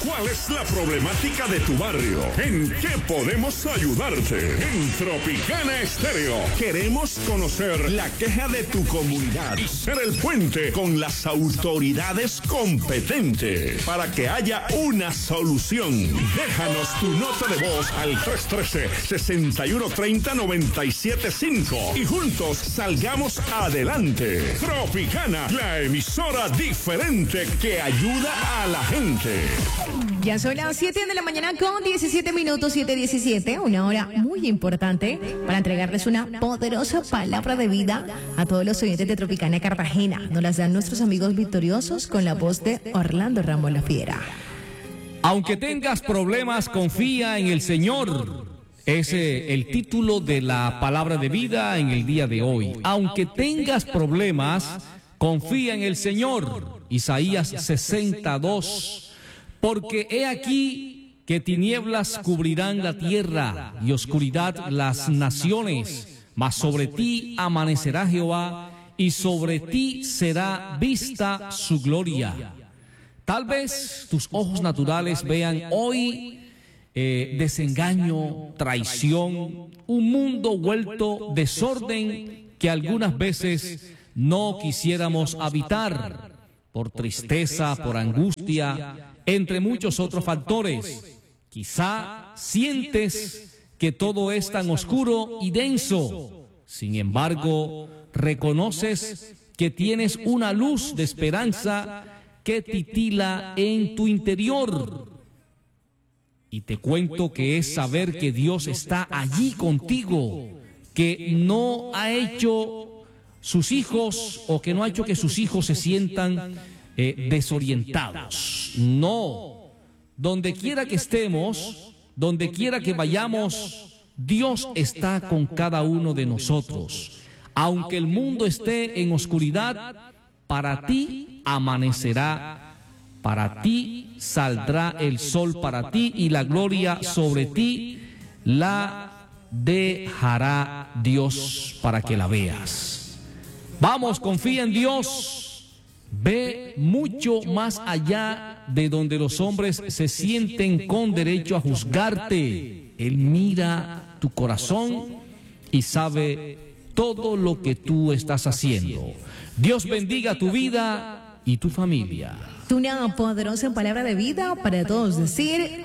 ¿Cuál es la problemática de tu barrio? ¿En qué podemos ayudarte? En Tropicana Estéreo queremos conocer la queja de tu comunidad y ser el puente con las autoridades competentes para que haya una solución. Déjanos tu nota de voz al 313-6130-975 y juntos salgamos adelante. Tropicana, la emisora diferente que ayuda a la gente. Ya son las 7 de la mañana con 17 minutos, 7:17, una hora muy importante para entregarles una poderosa palabra de vida a todos los oyentes de Tropicana Cartagena. Nos las dan nuestros amigos victoriosos con la voz de Orlando Ramos La Fiera. Aunque tengas problemas, confía en el Señor. Ese es el título de la palabra de vida en el día de hoy. Aunque tengas problemas, confía en el Señor. Isaías 62. Porque he aquí que tinieblas cubrirán la tierra y oscuridad las naciones, mas sobre ti amanecerá Jehová y sobre ti será vista su gloria. Tal vez tus ojos naturales vean hoy desengaño, traición, un mundo vuelto desorden que algunas veces no quisiéramos habitar por tristeza, por angustia, entre muchos otros factores. Quizá sientes que todo es tan oscuro y denso. Sin embargo, reconoces que tienes una luz de esperanza que titila en tu interior. Y te cuento que es saber que Dios está allí contigo, que no ha hecho sus hijos o que no ha hecho que sus hijos se sientan desorientados. No, donde quiera que estemos, donde quiera que vayamos, Dios está con cada uno de nosotros. Aunque el mundo esté en oscuridad, para ti amanecerá, para ti saldrá el sol, para ti, y la gloria sobre ti la dejará Dios para que la veas. Vamos, confía en Dios. Ve mucho más allá de donde los hombres se sienten con derecho a juzgarte. Él mira tu corazón y sabe todo lo que tú estás haciendo. Dios bendiga tu vida y tu familia. Una poderosa palabra de vida para todos. Decir,